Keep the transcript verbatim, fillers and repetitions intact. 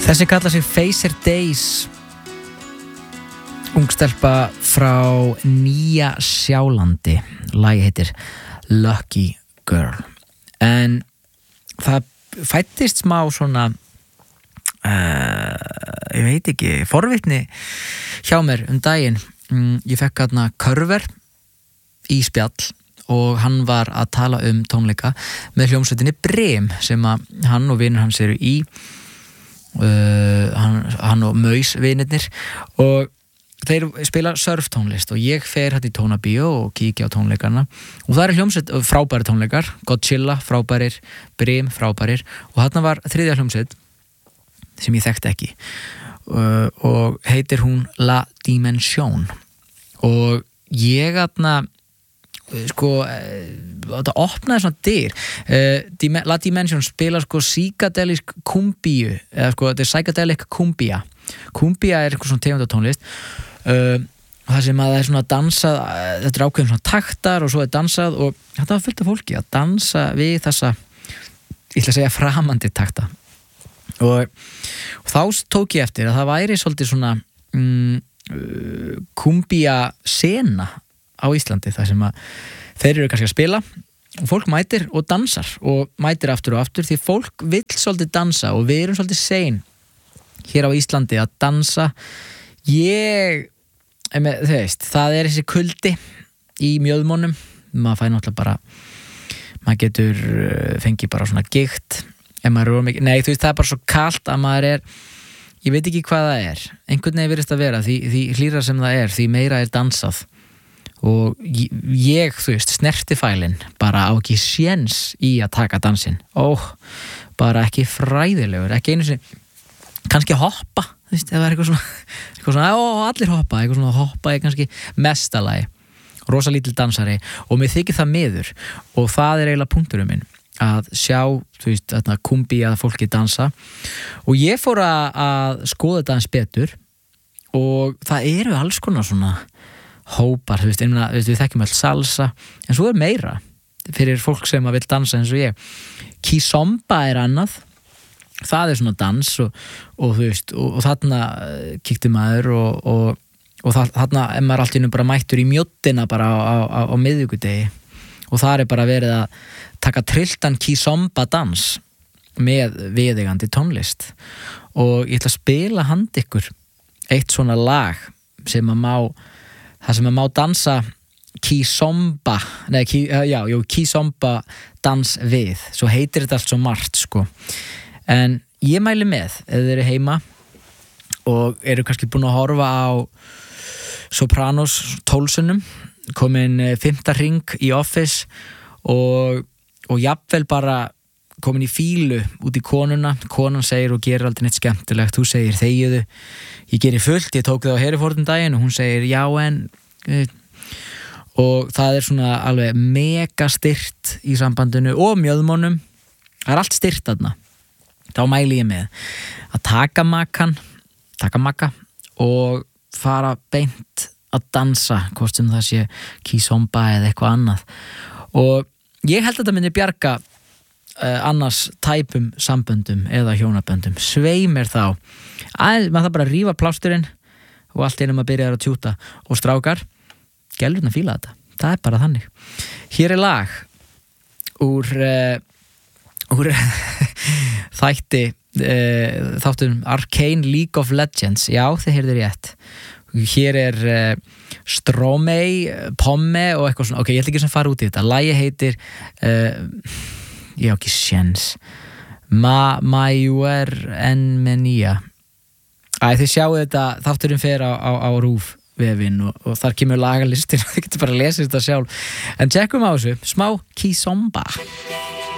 Þessi kalla sig Facer Days, ungstelpa frá Nýja Sjálandi. Lagið heitir Lucky Girl. En það fættist smá svona uh, ég veit ekki, forvitni hjá mér um daginn. mm, ég fekk hérna Körver í spjall og hann var að tala um tónleika með hljómsveitinni Brim sem að hann og vinur hans eru í. Uh, hann, hann og Maus vinirnir, og þeir spila surftónlist og ég fer hætti í tónabíó og kíkja á tónleikarna og það eru hljómsveit, frábæri tónleikar, Godzilla frábærir, Brim frábærir, og þarna var þriðja hljómsveit sem ég þekkti ekki uh, og heitir hún La Dimension, og ég þarna sko, þetta opnaði svona dyr. uh, La Dimension spila sko psychedelic kumbíu, eða sko þetta er psychedelic kumbía. Kumbía er eitthvað svona tegund af tónlist uh, það sem að það er svona dansað, þetta er ákveðum svona taktar og svo er dansað, og þetta var fullt af fólki að dansa við þessa, ég ætla að segja framandi takta, og, og þá tók ég eftir að það væri svolítið svona mm, uh, kumbía sena á Íslandi, þar sem að þeir eru kannski að spila og fólk mætir og dansar og mætir aftur og aftur, því fólk vill svolítið dansa og við erum svolítið sein hér á Íslandi að dansa. Ég með, þú veist, það er þessi kuldi í mjöðmónum, maður fæ náttúrulega bara, maður getur fengið bara svona gikt ef maður er mikið, nei þú veist, það er bara svo kalt að maður er, ég veit ekki hvað það er, einhvern veginn virðist að vera, því, því hlýra sem það er, því meira er dansað, og ég, þú veist, snertifælin bara á ekki séns í að taka dansinn, ó, bara ekki fræðilegur, ekki einu sinni kannski hoppa, þú veist, ef það er eitthvað svona eitthvað svona, ó, allir hoppa, eitthvað svona hoppa er kannski mestalagi, rosa lítil dansari, og mér þykir það miður, og það er eiginlega punkturinn minn að sjá, þú veist, þarna kumbi að fólki dansa, og ég fór að, að skoða þetta aðeins betur, og það eru alls konar svona hópar, þú veist, einna, við þekkjum allt salsa, en svo er meira fyrir fólk sem að vil dansa eins og ég. Kizomba er annað, það er svona dans og, og þú veist, og, og þarna kíkti maður og, og, og það, þarna er maður allt í einu bara mættur í mjóttina bara á, á, á miðvikudegi, og það er bara verið að taka trilltan Kizomba dans með viðeigandi tónlist, og ég ætla að spila hand ykkur eitt svona lag sem að má það sem að má dansa Kizomba, nei, ki, já, jú, Kizomba dans við, svo heitir þetta allt svo margt, sko, en ég mæli með, ef þið eru heima og eru kannski búin að horfa á Sopranos tólsunum, komin fimmta hring í Office, og, og jafnvel bara komin í fílu út í konuna, konan segir og gerir aldrei neitt skemmtilegt, þú segir þegiðu, ég gerir fullt, ég tók það á Herefordum daginn, og hún segir já en uh, og það er svona alveg mega styrt í sambandinu og mjöðmónum, það er allt styrt þarna, þá mæli ég með að taka makkan taka makka og fara beint að dansa, hvort sem það sé Kizomba eða eitthvað annað, og ég held að þetta myndi bjarga Uh, annars tæpum samböndum eða hjónaböndum, svei mér þá að maður það bara að rífa plásturinn og allt einum að byrja að tjúta, og strákar, gælurinn að fíla þetta, það er bara þannig. Hér er lag úr uh, úr þætti uh, þáttum Arcane League of Legends, já þið heyrðu rétt, hér er uh, Stromei, Pomme og eitthvað svona, ok, ég ætla ekki sem fara út í þetta, lagi heitir uh, ég á ekki séns Ma, Maiuer en Menia. Æ, þið sjáu þetta, þátturinn fer á, á, á Rúf vefinn, og, og þar kemur lagalistin og þið getur bara að lesa þetta sjálf, en tjekkum á þessu smá Kizomba.